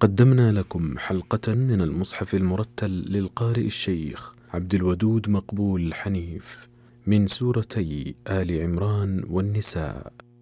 قدمنا لكم حلقة من المصحف المرتل للقارئ الشيخ عبد الودود مقبول حنيف من سورتي آل عمران والنساء.